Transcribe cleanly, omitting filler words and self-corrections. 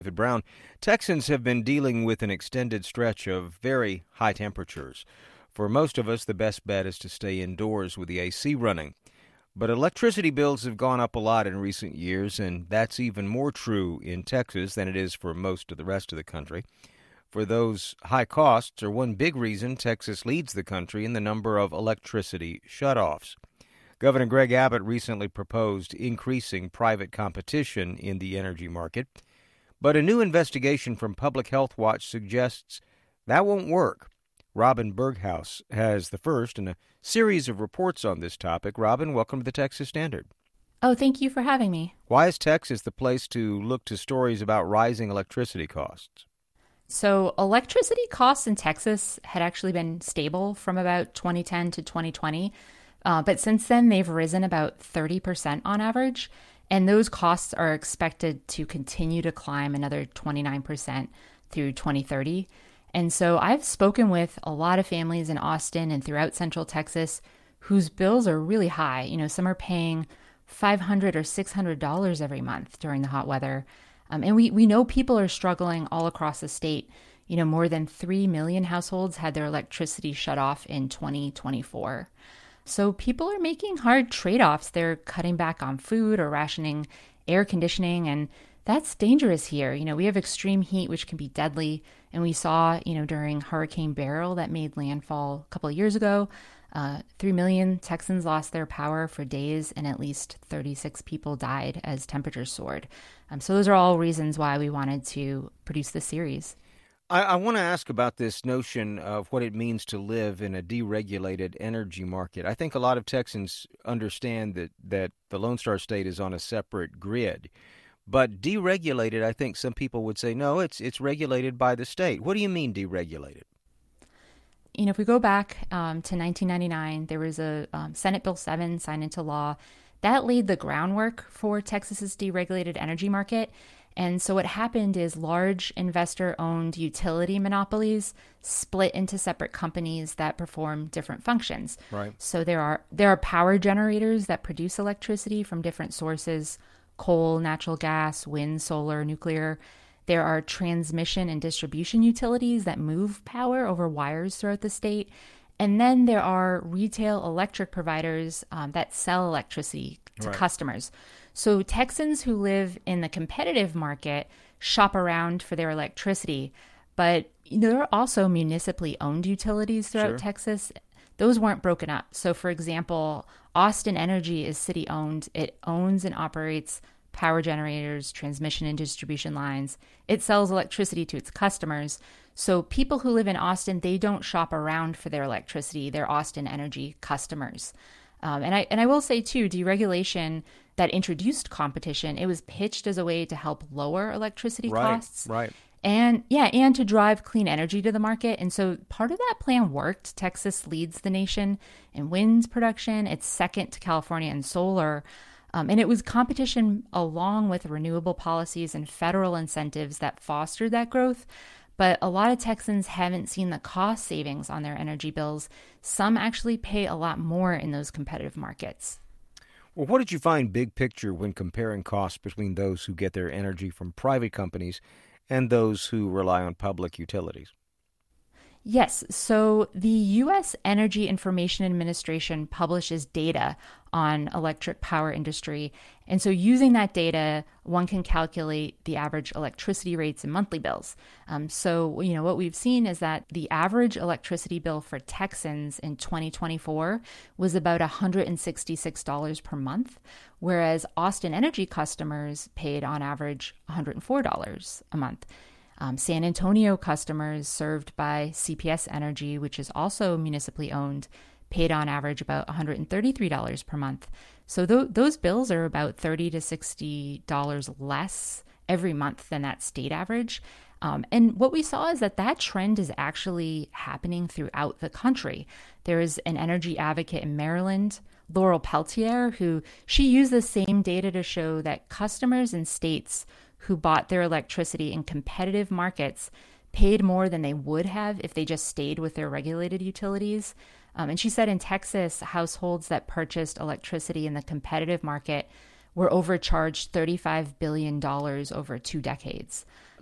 David Brown. Texans have been dealing with an extended stretch of very high temperatures. For most of us, the best bet is to stay indoors with the AC running. But electricity bills have gone up a lot in recent years, and that's even more true in Texas than it is for most of the rest of the country. For those high costs are one big reason Texas leads the country in the number of electricity shutoffs. Governor Greg Abbott recently proposed increasing private competition in the energy market. But a new investigation from Public Health Watch suggests that won't work. Robin Berghaus has the first in a series of reports on this topic. Robin, welcome to the Texas Standard. Oh, thank you for having me. Why is Texas the place to look to stories about rising electricity costs? So, electricity costs in Texas had actually been stable from about 2010 to 2020. But since then, they've risen about 30% on average. And those costs are expected to continue to climb another 29% through 2030. And so I've spoken with a lot of families in Austin and throughout Central Texas whose bills are really high. You know, some are paying $500 or $600 every month during the hot weather. And we know people are struggling all across the state. You know, more than 3 million households had their electricity shut off in 2024. So people are making hard trade-offs. They're cutting back on food or rationing air conditioning, and that's dangerous here. You know, we have extreme heat, which can be deadly, and we saw, during Hurricane Beryl that made landfall a couple of years ago, 3 million Texans lost their power for days, and at least 36 people died as temperatures soared. So those are all reasons why we wanted to produce this series. I want to ask about this notion of what it means to live in a deregulated energy market. I think a lot of Texans understand that the Lone Star State is on a separate grid. But deregulated, I think some people would say, no, it's regulated by the state. What do you mean deregulated? You know, if we go back to 1999, there was a Senate Bill 7 signed into law that laid the groundwork for Texas's deregulated energy market. And so what happened is large investor-owned utility monopolies split into separate companies that perform different functions. Right. So there are power generators that produce electricity from different sources: coal, natural gas, wind, solar, nuclear. There are transmission and distribution utilities that move power over wires throughout the state. And then there are retail electric providers that sell electricity to customers. So Texans who live in the competitive market shop around for their electricity. But there are also municipally owned utilities throughout Texas. Those weren't broken up. So, for example, Austin Energy is city owned. It owns and operates power generators, transmission and distribution lines. It sells electricity to its customers. So people who live in Austin, they don't shop around for their electricity. They're Austin Energy customers. And I will say, too, deregulation that introduced competition, it was pitched as a way to help lower electricity costs. Right. And to drive clean energy to the market. And so part of that plan worked. Texas leads the nation in wind production. It's second to California in solar. And it was competition along with renewable policies and federal incentives that fostered that growth. But a lot of Texans haven't seen the cost savings on their energy bills. Some actually pay a lot more in those competitive markets. Well, what did you find big picture when comparing costs between those who get their energy from private companies and those who rely on public utilities? Yes. So the U.S. Energy Information Administration publishes data on electric power industry. And so using that data, one can calculate the average electricity rates and monthly bills. So what we've seen is that the average electricity bill for Texans in 2024 was about $166 per month, whereas Austin Energy customers paid on average $104 a month. San Antonio customers served by CPS Energy, which is also municipally owned, paid on average about $133 per month. So those bills are about $30 to $60 less every month than that state average. And what we saw is that trend is actually happening throughout the country. There is an energy advocate in Maryland, Laurel Peltier, who she used the same data to show that customers in states who bought their electricity in competitive markets paid more than they would have if they just stayed with their regulated utilities. And she said in Texas, households that purchased electricity in the competitive market were overcharged $35 billion over 2 decades.